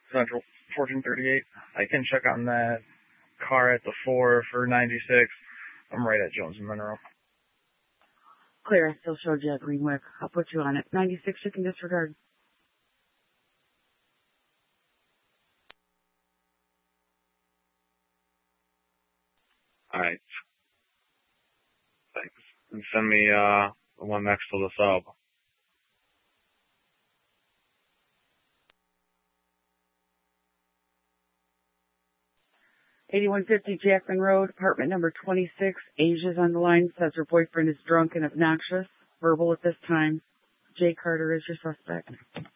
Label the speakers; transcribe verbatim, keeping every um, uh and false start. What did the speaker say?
Speaker 1: Central, fourteen thirty-eight. I can check on that car at the four for ninety-six. I'm right at Jones and Monroe.
Speaker 2: Clear. I still showed you at Greenwick. I'll put you on it. ninety-six, you can disregard.
Speaker 1: All right. Thanks. And send me uh the one next to the sub.
Speaker 2: eighty-one fifty Jackman Road, apartment number twenty-six. Asia's on the line, says her boyfriend is drunk and obnoxious. Verbal at this time. Jay Carter is your suspect.